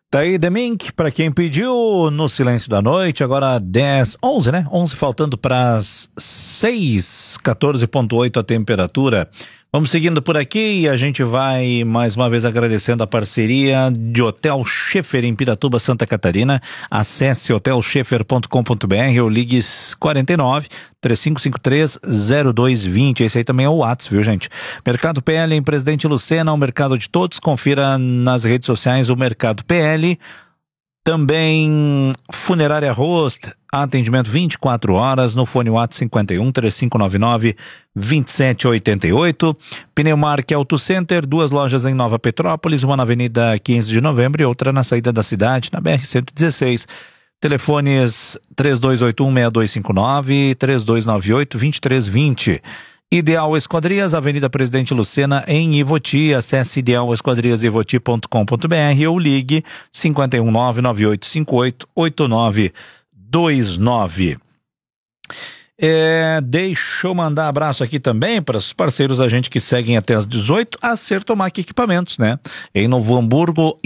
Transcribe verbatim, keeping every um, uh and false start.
Tá aí The Mink, pra quem pediu, no silêncio da noite, agora dez, onze, né? onze faltando para as seis, quatorze ponto oito a temperatura. Vamos seguindo por aqui e a gente vai mais uma vez agradecendo a parceria de Hotel Scheffer em Piratuba, Santa Catarina. Acesse hotel scheffer ponto com ponto br ou ligue quarenta e nove, três cinco cinco três, zero dois dois zero. Esse aí também é o WhatsApp, viu, gente? Mercado P L em Presidente Lucena, o mercado de todos. Confira nas redes sociais o Mercado P L. Também Funerária Rost, atendimento vinte e quatro horas, no fone WhatsApp cinquenta e um, três cinco nove nove, vinte e sete oitenta e oito. Pneumark Auto Center, duas lojas em Nova Petrópolis, uma na Avenida quinze de Novembro e outra na saída da cidade, na B R cento e dezesseis. Telefones três dois oito um, seis dois cinco nove, três dois nove oito, dois três dois zero. Ideal Esquadrias, Avenida Presidente Lucena, em Ivoti. Acesse ideal esquadrias ivoti ponto com ponto br ou ligue cinquenta e um, nove nove oito cinco oito, oito nove dois nove. É, deixa eu mandar abraço aqui também para os parceiros da gente que seguem até as dezoito, a Sertomac Equipamentos, né? Em Novo Hamburgo